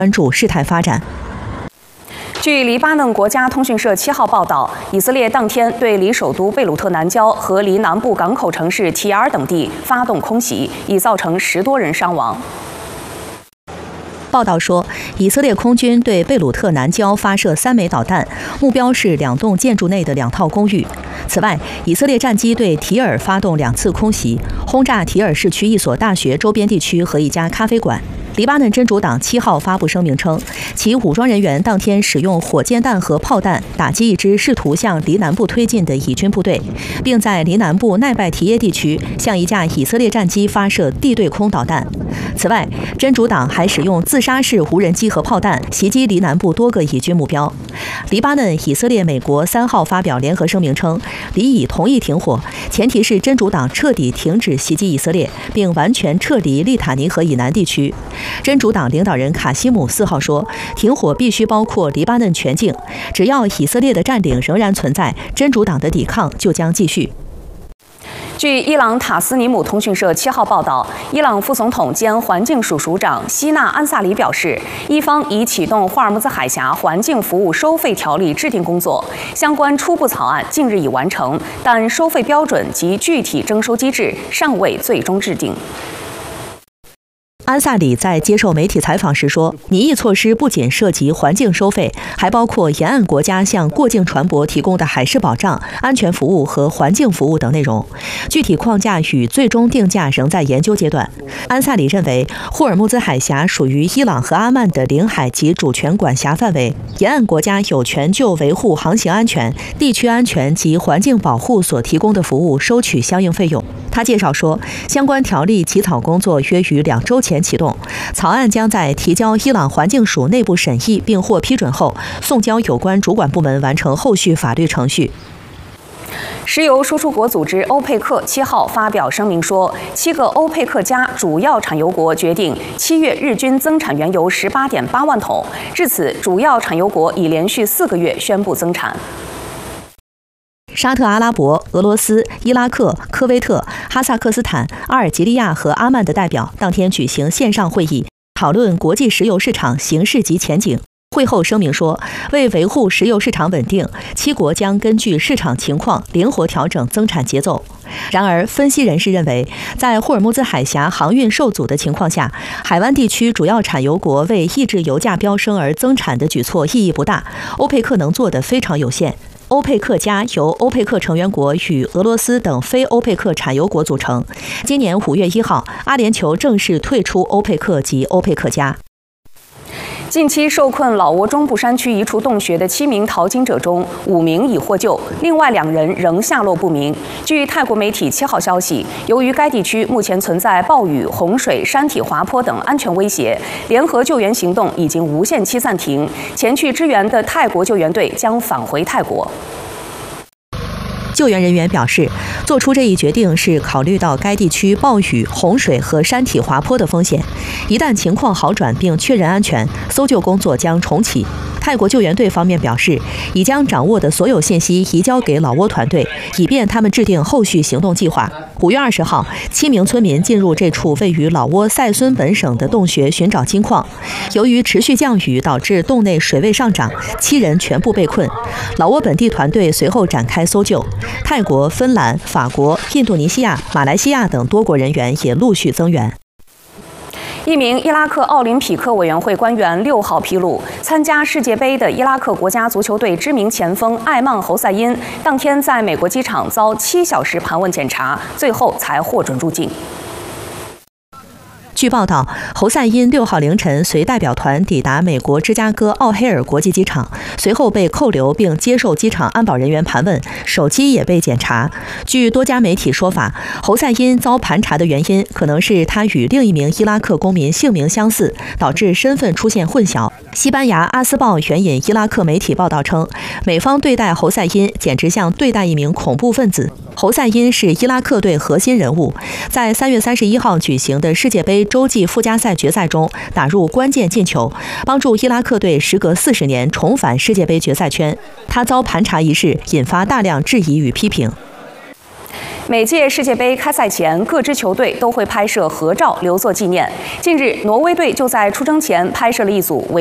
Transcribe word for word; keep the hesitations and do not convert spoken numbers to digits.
关注事态发展。 据黎巴嫩国家通讯社七号报道，以色列当天对离首都贝鲁特南郊和离南部港口城市提亚尔等地发动空袭，已造成十多人伤亡。 报道说，以色列空军对贝鲁特南郊发射三枚导弹，目标是两栋建筑内的两套公寓。此外，以色列战机对提尔发动两次空袭，轰炸提尔市区一所大学周边地区和一家咖啡馆。黎巴嫩真主党七号发布声明称，其武装人员当天使用火箭弹和炮弹打击一支试图向离南部推进的以军部队，并在离南部奈拜提耶地区向一架以色列战机发射地对空导弹。此外，真主党还使用自杀式无人机和炮弹袭击离南部多个以军目标。黎巴嫩、以色列、美国三号发表联合声明称，黎以同意停火，前提是真主党彻底停止袭击以色列，并完全撤离利塔尼河以南地区。真主党领导人卡西姆四号说，停火必须包括黎巴嫩全境，只要以色列的占领仍然存在，真主党的抵抗就将继续。 据伊朗塔斯尼姆通讯社七号报道，伊朗副总统兼环境署署长希纳安萨里表示，伊方已启动霍尔木兹海峡环境服务收费条例制定工作，相关初步草案近日已完成，但收费标准及具体征收机制尚未最终制定。 安萨里在接受媒体采访时说，拟议措施不仅涉及环境收费，还包括沿岸国家向过境船舶提供的海事保障、安全服务和环境服务等内容。具体框架与最终定价仍在研究阶段。安萨里认为，霍尔木兹海峡属于伊朗和阿曼的领海及主权管辖范围，沿岸国家有权就维护航行安全、地区安全及环境保护所提供的服务收取相应费用。他介绍说，相关条例起草工作约于两周前启动，草案将在提交伊朗环境署内部审议并获批准后，送交有关主管部门完成后续法律程序。 石油输出国组织欧佩克七号发表声明说，七个欧佩克加主要产油国决定七月日均增产原油十八点八万桶，至此，主要产油国已连续四个月宣布增产。 沙特阿拉伯、俄罗斯、伊拉克、科威特、哈萨克斯坦、阿尔及利亚和阿曼的代表当天举行线上会议，讨论国际石油市场形势及前景。会后声明说，为维护石油市场稳定，七国将根据市场情况灵活调整增产节奏。然而，分析人士认为，在霍尔木兹海峡航运受阻的情况下，海湾地区主要产油国为抑制油价飙升而增产的举措意义不大，欧佩克能做的非常有限。欧佩克加由欧佩克成员国与俄罗斯等非欧佩克产油国组成。今年五月一号，阿联酋正式退出欧佩克及欧佩克加。 近期受困老挝中部山区一处洞穴的七名淘金者中，五名已获救，另外两人仍下落不明。据泰国媒体七号消息，由于该地区目前存在暴雨、洪水、山体滑坡等安全威胁，联合救援行动已经无限期暂停。前去支援的泰国救援队将返回泰国。 救援人员表示，做出这一决定是考虑到该地区暴雨、洪水和山体滑坡的风险。一旦情况好转并确认安全，搜救工作将重启。泰国救援队方面表示，已将掌握的所有信息移交给老挝团队，以便他们制定后续行动计划。五月二十号，七名村民进入这处位于老挝塞孙本省的洞穴寻找金矿。由于持续降雨导致洞内水位上涨，七人全部被困。老挝本地团队随后展开搜救。泰国、芬兰、法国、印度尼西亚、马来西亚等多国人员也陆续增援。 一名伊拉克奥林匹克委员会官员六号披露，参加世界杯的伊拉克国家足球队知名前锋艾曼侯赛因当天在美国机场遭七小时盘问检查，最后才获准入境。 据报道，侯赛因六号凌晨随代表团抵达美国芝加哥奥黑尔国际机场，随后被扣留并接受机场安保人员盘问，手机也被检查。据多家媒体说法，侯赛因遭盘查的原因可能是他与另一名伊拉克公民姓名相似，导致身份出现混淆。西班牙《阿斯报》援引伊拉克媒体报道称，美方对待侯赛因简直像对待一名恐怖分子。侯赛因是伊拉克队核心人物，在三月三十一号举行的世界杯洲际附加赛决赛中打入关键进球，帮助伊拉克队时隔四十年重返世界杯决赛圈。他遭盘查一事引发大量质疑与批评。 每届世界杯开赛前，各支球队都会拍摄合照留作纪念。近日，挪威队就在出征前拍摄了一组为